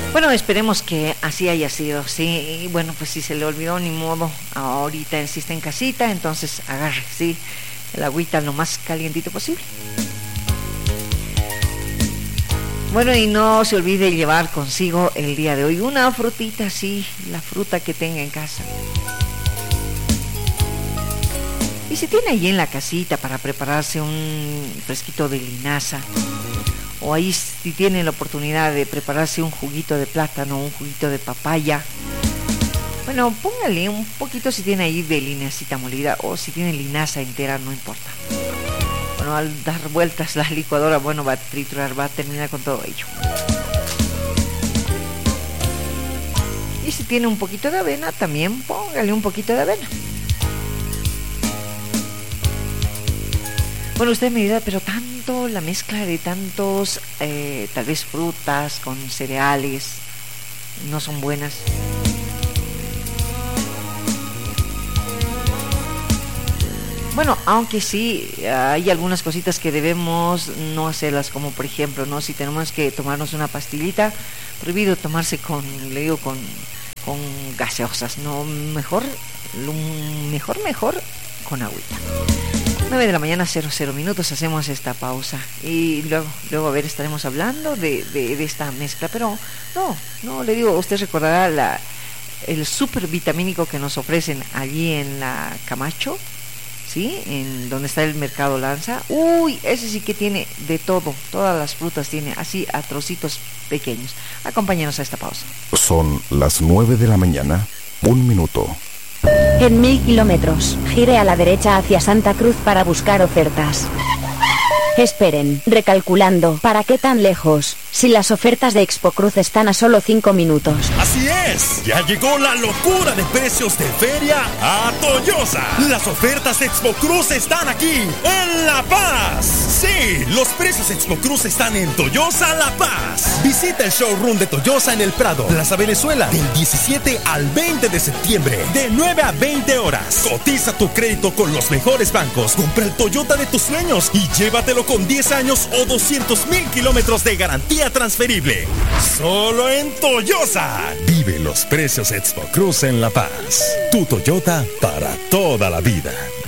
Bueno, esperemos que así haya sido, sí. Y bueno, pues si se le olvidó, ni modo. Ahorita si está en casita, entonces agarre, sí, el agüita lo más calientito posible. Bueno, y no se olvide llevar consigo el día de hoy una frutita, sí, la fruta que tenga en casa. Y si tiene ahí en la casita para prepararse un fresquito de linaza, o ahí si tiene la oportunidad de prepararse un juguito de plátano, un juguito de papaya, bueno, póngale un poquito si tiene ahí de linacita molida, o si tiene linaza entera, no importa. Bueno, al dar vueltas la licuadora, bueno, va a triturar, va a terminar con todo ello. Y si tiene un poquito de avena, también póngale un poquito de avena. Bueno, usted me dirá, pero tanto, la mezcla de tantos, tal vez frutas con cereales, no son buenas. Bueno, aunque sí, hay algunas cositas que debemos no hacerlas, como por ejemplo, ¿no? Si tenemos que tomarnos una pastillita, prohibido tomarse con gaseosas, no, mejor con agüita. 9 de la mañana, 00 minutos, hacemos esta pausa y luego a ver, estaremos hablando de esta mezcla, pero no, le digo, usted recordará el super vitamínico que nos ofrecen allí en la Camacho, ¿sí? En donde está el Mercado Lanza. Uy, ese sí que tiene de todo, todas las frutas tiene, así a trocitos pequeños. Acompáñanos a esta pausa. Son las 9 de la mañana, 1 minuto. En 1000 kilómetros, gire a la derecha hacia Santa Cruz para buscar ofertas. Esperen, recalculando, ¿para qué tan lejos? Si las ofertas de Expo Cruz están a solo 5 minutos. Así es, ya llegó la locura de precios de feria a Toyosa. Las ofertas de Expo Cruz están aquí, en La Paz. Sí, los precios Expo Cruz están en Toyosa La Paz. Visita el showroom de Toyosa en el Prado, Plaza Venezuela, del 17 al 20 de septiembre, de 9 a 20 horas. Cotiza tu crédito con los mejores bancos, compra el Toyota de tus sueños y llévatelo con 10 años o 200,000 kilómetros de garantía transferible. Solo en Toyosa. Vive los precios Expo Cruz en La Paz. Tu Toyota para toda la vida.